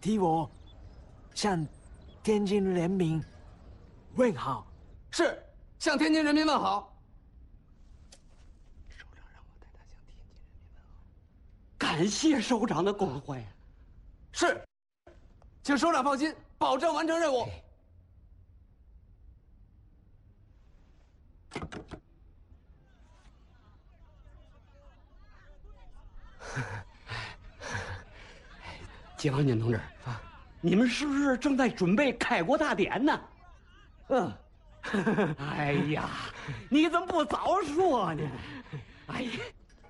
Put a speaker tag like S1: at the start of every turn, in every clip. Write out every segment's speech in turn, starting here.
S1: 替我向天津人民问好。
S2: 是，向天津人民问好。
S3: 首长让我代他向天津人民问好。
S4: 感谢首长的关怀。
S2: 是，请首长放心，保证完成任务。
S4: 解放军同志啊，你们是不是正在准备开国大典呢？哎呀，你怎么不早说呢？哎呀！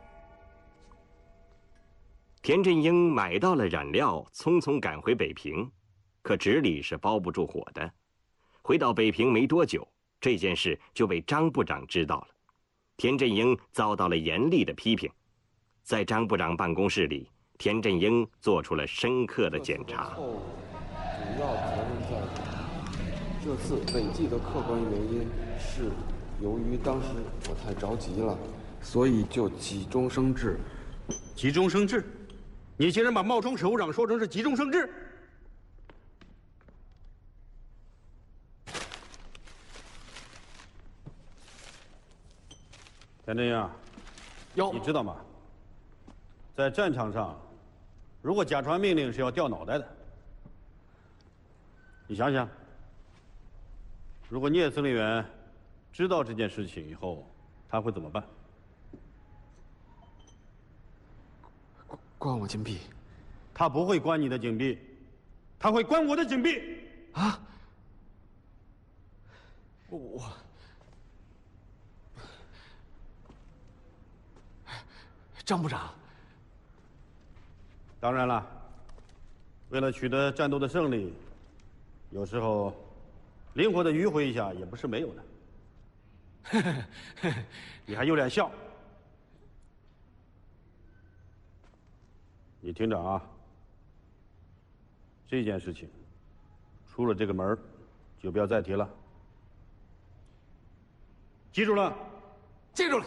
S5: 田振英买到了染料，匆匆赶回北平，可纸里是包不住火的。回到北平没多久，这件事就被张部长知道了。田振英遭到了严厉的批评。在张部长办公室里，田振英做出了深刻的检查。
S6: 主要责任在这次违纪的客观原因是由于当时我太着急了，所以就急中生智。
S7: 急中生智？你竟然把冒充首长说成是急中生智？田振英，
S2: 有，
S7: 你知道吗？在战场上，如果假传命令是要掉脑袋的。你想想，如果聂司令员知道这件事情以后，他会怎么办？
S2: 关我禁闭。
S7: 他不会关你的禁闭，他会关我的禁闭。
S2: 啊！我。张部长。
S7: 当然了，为了取得战斗的胜利，有时候灵活的迂回一下也不是没有的。你还有脸笑？你听着啊，这件事情出了这个门就不要再提了。记住了？
S2: 记住了。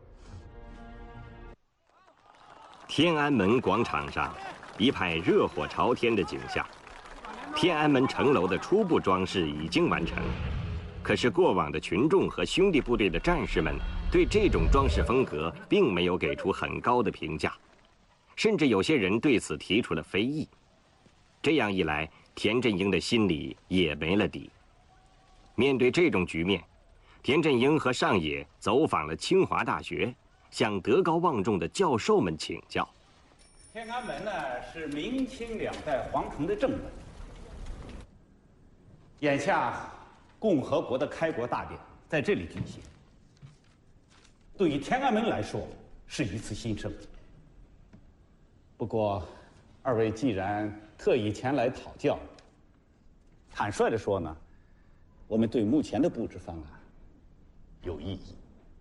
S5: 天安门广场上，一派热火朝天的景象。天安门城楼的初步装饰已经完成，可是过往的群众和兄弟部队的战士们对这种装饰风格并没有给出很高的评价，甚至有些人对此提出了非议。这样一来，田振英的心里也没了底。面对这种局面，田振英和上野走访了清华大学，向德高望重的教授们请教。
S8: 天安门呢是明清两代皇城的正门，眼下共和国的开国大典在这里举行，对于天安门来说是一次新生。不过，二位既然特意前来讨教，坦率地说呢，我们对目前的布置方案有异议。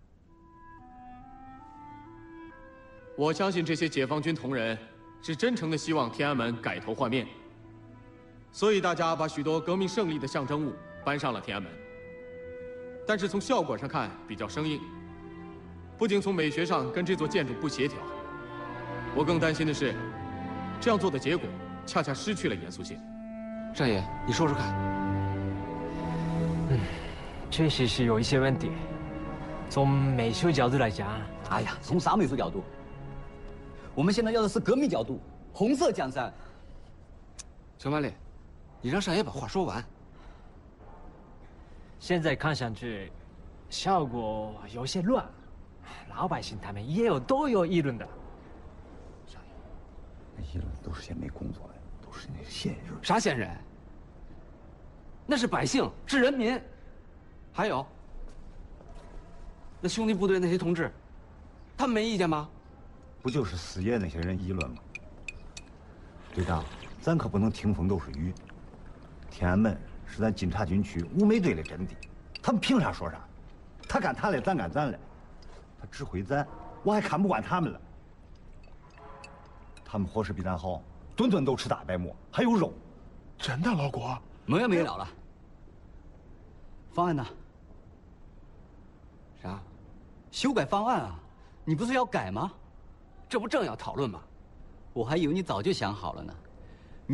S9: 我相信这些解放军同仁是真诚的希望天安门改头换面，所以大家把许多革命胜利的象征物搬上了天安门。但是从效果上看比较生硬，不仅从美学上跟这座建筑不协调，我更担心的是，这样做的结果恰恰失去了严肃性。
S2: 单爷，你说说看。
S1: 确实是有一些问题。从美术角度来讲，
S4: 哎呀，从啥美术角度？我们现在要的是革命角度，红色江山。
S2: 陈万里，你让单爷把话说完。
S1: 现在看上去，效果有些乱，老百姓他们都有议论的。
S3: 那议论都是些没工作的，都是那闲人。
S2: 啥闲人？那是百姓，是人民。还有，那兄弟部队那些同志，他们没意见吗？
S3: 不就是四爷那些人议论吗？队长，咱可不能听风都是雨。天安门是咱警察军区乌梅队的阵地，他们凭啥说啥？他干他的，咱干咱的。他指挥咱，我还看不惯他们了。他们伙食比咱好，顿顿都吃大白馍，还有肉。
S10: 真的，老郭？
S4: 没完没了了。方案呢？
S2: 啥？
S4: 修改方案啊？你不是要改吗？
S2: 这不正要讨论吗？
S4: 我还以为你早就想好了呢。